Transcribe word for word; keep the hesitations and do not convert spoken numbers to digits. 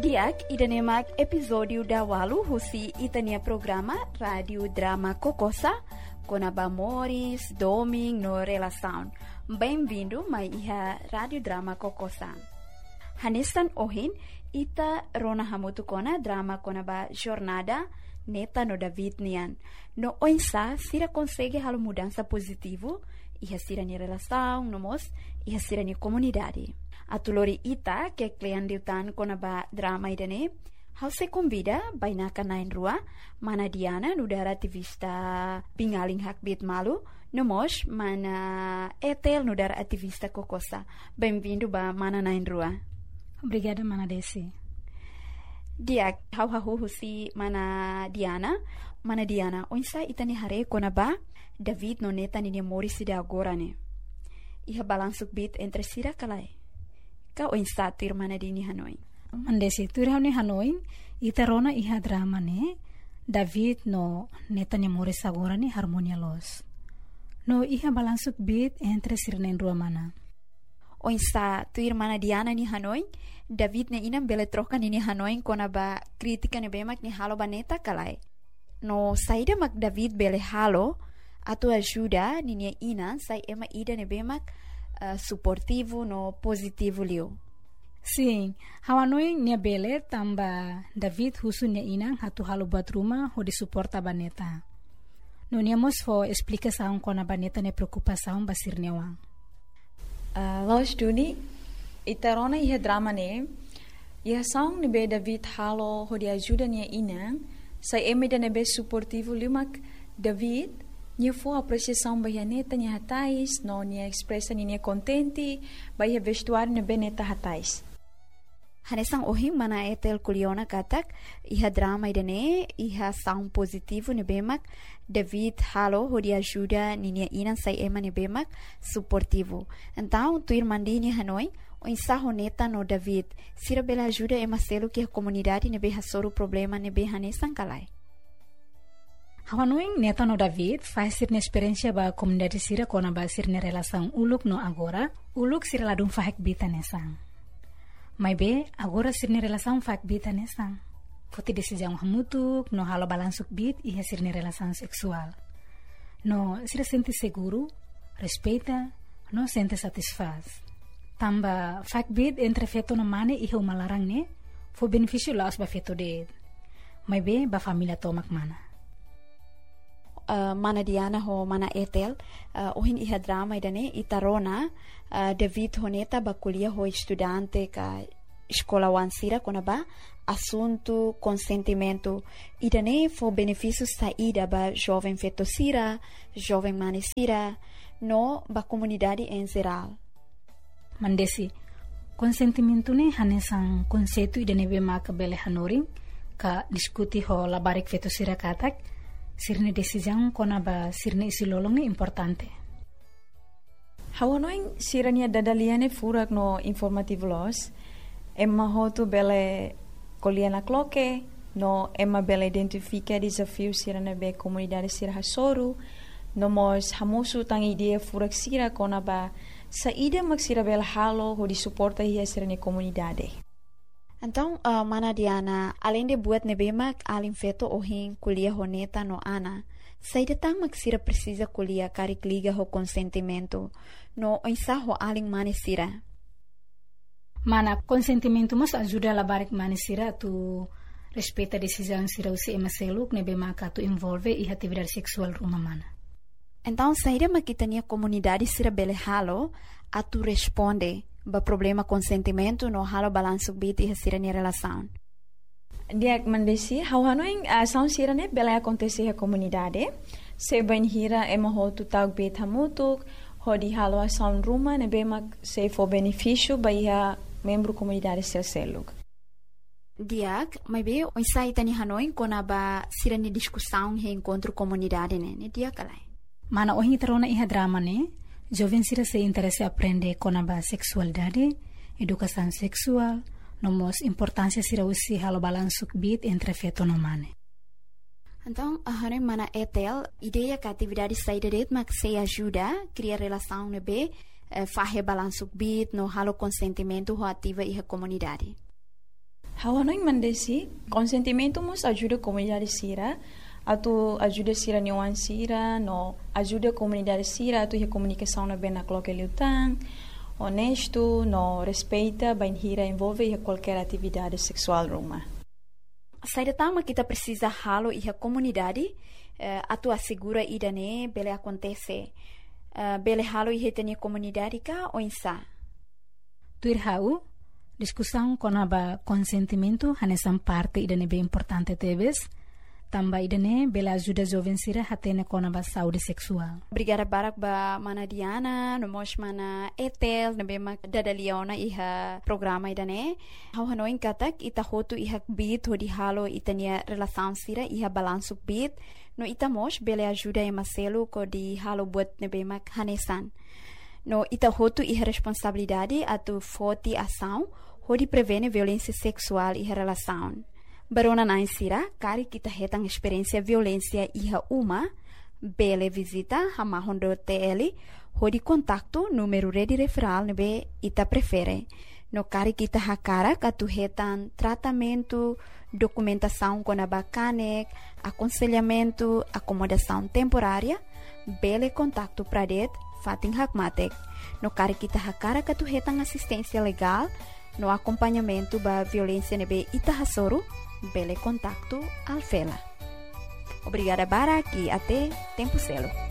Diak idanemak episódio da Walu husi itania programa Radio Drama Kokosa com Abamores, Doming no Relação. Bem-vindo mai iha Radio Drama Kokosa. Hanestan ohin ita rona hamutu kona drama kona ba jornada neta no David nian. No oinsa sira consegue halo mudança positivo iha sira ni relação no mos iha sira ni comunidade. A tulori ita que klean diutan kona ba drama idane hal se convida baina kanain rua mana Diana nudara ativista pingaling hakbit malu nomos mana Etel nudara ativista Kokosa. Bem-vindo ba mana nain rua. Obrigada mana Desi. Dia hau hau husi mana Diana mana Diana onsa itani hare kona ba David no neta ni mori sida agora ne. Iha balansuk bit entre sira kalai. Ka onsa tir mana dini Hanoi. Mandesi tur hauni Hanoi ita rona iha drama ne David no neta ni mori sagora ni harmonia los. No iha balansuk bit entre sirnen rua mana. Onsa tuir mana Diana ni Hanoi David ne inam bele troca ni Hanoi kona ba kritika ne bemak ni halo baneta kalai. No saida mak David bele halo atu ajuda ni ni ina sai ema ida ne bemak uh, suportivo no positivo liu. Sim, Hanoi nia bele tamba David husu nia ina hatu halo bat rumah ho di suporta baneta. No nia mos fo explicação kona baneta ne preocupação basir newang. Uh, Los Duni, itarona iha drama ne, iha saung ne be David halo ho di ajuda nia ina, sai emida ne be suportivo liumak David, nia fo apreciação bahia neta nia hatais, no nia expressa nia contenti, bahia vestuário ne be neta hatais. Hanesang ohing mana Etel kuliona katak iha drama idane iha saung positivo ne bemak David halo ho di ajuda ninia ina sai ema ne bemak suportivo. Então tu irmandi ni Hanoi o insaho neta no David sira bela ajuda ema selo que a comunidade ne be hasoro problema ne be hanesang kalai. Hanoi neta no David faz sir na experiência ba comunidade sira kona ba sir na relação uluk no agora uluk sira ladum fahek bita nesang. Mai be agora sir na relação fahek bita nesang. Foti decisão hamutuk, no halo balansuk bit e sir na relação sexual. No sira sente seguro, respeita, no sente satisfaz. Tamba fak bit entre feto na mane e uma larang ne, fo benefício laos ba feto de. Mai be ba família tomak mana. Uh, mana Diana ho mana Etel uh, ohin iha drama idane itarona uh, David honeta ba kuliah ho estudante ka escola wansira kona ba assunto consentimento idane fo benefício saída ba jovem fetosira jovem manesira no ba comunidade em geral. Mandesi consentimento ne hanesang conceito idane be maka bele hanoring ka diskuti ho labarik fetosira katak sirne decisão kona ba sirne isilolong ne importante. Hawanoing sirania dadaliane furak no informativo los emma hotu bele koliana kloke no emma bele identifica desafio sirana be comunidade sira hasoru no mos hamosu tang idea furak sira kona ba saída mak sira bele halo ho di suporta hia sirane comunidade. Então, uh, mana Diana, além de buat nebemak alin feto ohin kuliah honeta no ana, sai datang magsira precisa kuliah karik liga ho consentimento no insa ho alin manesira. Mana consentimento mas ajuda a labarik manesira tu respeita decisão sira usi emaseluk nebemak tu envolve e atividade sexual rumah mana. Então, saída makitania comunidade sira bele halo a tu responde ba problema consentimento no halo balanço bit e sira ni relação. Diak mandesi hawanoing uh, saun sira ne bela acontece a comunidade se ben hira ema ho tu tag bit hamutuk ho di halo a saun ruma ne bemak se fo benefício ba ia membro comunidade sira seluk. Diak mai be o sai tani Hanoi kona ba sira ni discussão he encontro comunidade ne ne dia kalai. Mana ohi terona iha drama ne jovem sira se interesse aprende kona ba sexualidade, educação sexual, nomos importância sira usi halo balansuk bit entre feto no mane. Então, a hane mana Etel, ideia que a atividade saída de mak se ajuda criar relação ne be, fahe balansuk bit no halo consentimento ho ativa e a comunidade. Hawa não mandesi, consentimento nos ajuda a comunidade sira, atu ajuda sira niwan sira, no ajuda a comunidade sira, atu a comunicação na bem na cloque liutang, honesto, no respeita, bem hira envolve em qualquer atividade sexual ruma. Sai da tama kita precisa halo e a comunidade, uh, atu assegura ida ne bele acontece, uh, bele halo e retenia comunidade ka ou insa. Tuir hau discussão com a consentimento hanesan parte idane bem importante teves, também idane bela ajuda jovem sira hatene com a saúde sexual. Obrigada barak ba mana Diana, no mos mana Etel, na bema dada Leona iha programa idane. Hau hanoin katak ita hotu iha bit hodi halo itania relação sira iha balanço bit, no ita mos bela ajuda e maselo ko di halo buat na bema hanesan. No ita hotu iha responsabilidade atu forte ação hodi prevene violência sexual iha relação. Barona na insira, kari kita hetang experiência violência iha uma, bele visita hamahondo T L, hodi contato número rede referral nebe ita prefere. No kari kita hakara katu hetang tratamento, documentação com a bacanek, aconselhamento, acomodação temporária, bele contato pradet, fating hakmatek. No kari kita hakara katu hetang assistência legal, no acompanhamento ba violência nebe ita hasoro, bele contacto alfela. Obrigada Barak e até tempo celo.